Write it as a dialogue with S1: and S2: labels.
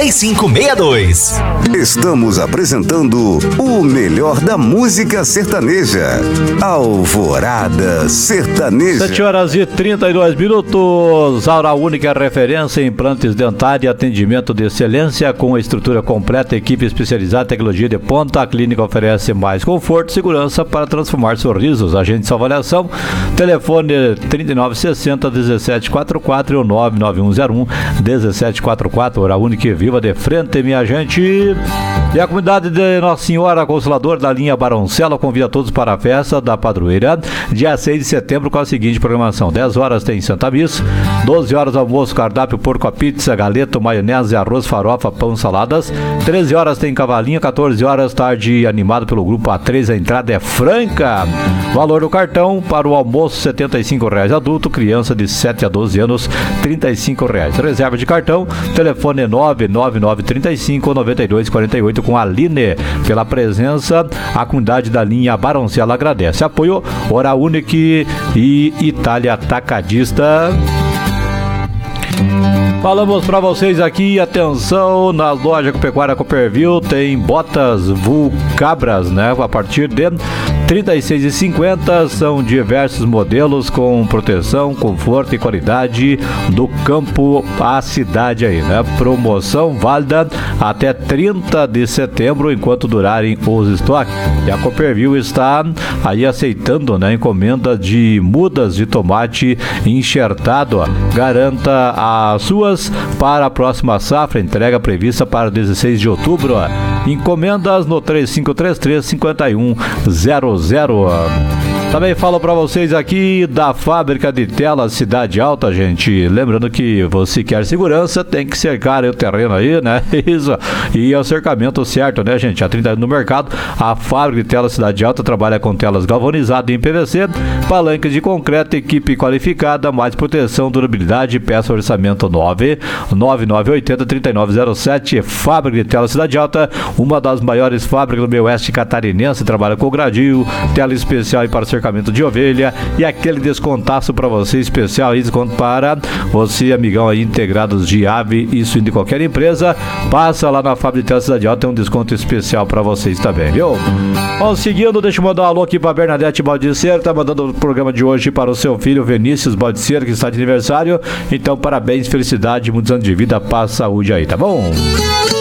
S1: 3562.
S2: Estamos apresentando o melhor da música sertaneja. Alvorada Sertaneja.
S3: 7h32. Aura Única, referência em implantes dentários e atendimento de excelência com estrutura completa, equipe especializada, tecnologia de ponta. A clínica oferece mais conforto e segurança para transformar sorrisos. Agende sua avaliação. Telefone 3960-1744 e o 99101-1744. Aura Única, viva de frente, minha gente. E a comunidade de Nossa Senhora Consoladora da linha Baroncella convida todos para a festa da padroeira, dia 6 de setembro, com a seguinte programação: 10 horas tem Santa Missa, 12 horas almoço, cardápio, porco a pizza, galeto, maionese, arroz, farofa, pão, saladas, 13 horas tem cavalinho, 14 horas tarde animado pelo grupo A3, a entrada é franca. Valor do cartão para o almoço R$ 75,00 adulto, criança de 7 a 12 anos R$ 35,00. Reserva de cartão, telefone 99935-9248 com a Aline. Pela presença, a comunidade da linha Baroncella agradece. Apoio Hora Única e Itália Atacadista. Falamos para vocês aqui, atenção, na loja Agropecuária Copperville tem botas Vulcabras, né? A partir de R$ 36,50, são diversos modelos com proteção, conforto e qualidade do campo à cidade aí, né? Promoção válida até 30 de setembro, enquanto durarem os estoques. E a Copperville está aí aceitando, né, encomenda de mudas de tomate enxertado. Garanta as suas para a próxima safra, entrega prevista para 16 de outubro. Encomendas no 3533-5100. Também falo para vocês aqui da fábrica de telas Cidade Alta, gente. Lembrando que você quer segurança, tem que cercar o terreno aí, né? Isso. E é o cercamento certo, né, gente? Há 30 anos no mercado, a fábrica de telas Cidade Alta trabalha com telas galvanizadas em PVC, palanques de concreto, equipe qualificada, mais proteção, durabilidade. Peça orçamento 99980-3907. Fábrica de telas Cidade Alta, uma das maiores fábricas do meio oeste catarinense. Trabalha com gradil, tela especial e para cercamento de ovelha e aquele descontaço para você especial, desconto para você, amigão aí, integrados de ave, isso de qualquer empresa. Passa lá na fábrica de telas Cidade Alta, tem um desconto especial para vocês também, viu? Bom, seguindo, deixa eu mandar um alô aqui para Bernadette Baldiceiro, tá mandando o programa de hoje para o seu filho Vinícius Baldiceiro, que está de aniversário. Então, parabéns, felicidade, muitos anos de vida, paz, saúde aí, tá bom?